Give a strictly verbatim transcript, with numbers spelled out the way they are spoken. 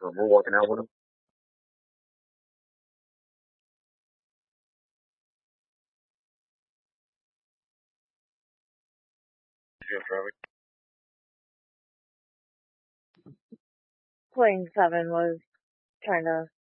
So we're walking out with him. Yeah, Travis. Playing seven was kind of